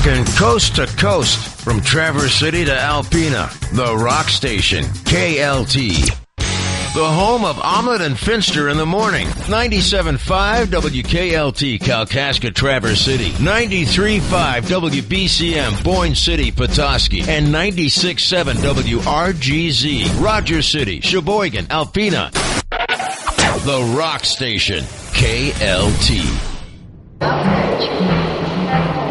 Rockin' coast to coast from Traverse City to Alpena. The Rock Station, KLT. The home of Omelet and Finster in the morning. 97.5 WKLT, Kalkaska, Traverse City. 93.5 WBCM, Boyne City, Petoskey. And 96.7 WRGZ, Rogers City, Sheboygan, Alpena. The Rock Station, KLT.